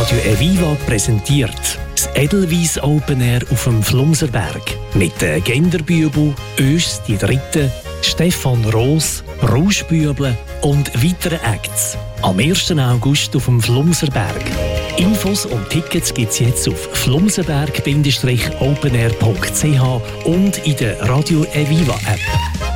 Radio Eviva präsentiert das Edelweiss Open Air auf dem Flumserberg. Mit den Genderbübel, Ös die Dritte, Stefan Roos, Rauschbüble und weiteren Acts. Am 1. August auf dem Flumserberg. Infos und Tickets gibt es jetzt auf flumserberg-openair.ch und in der Radio Eviva App.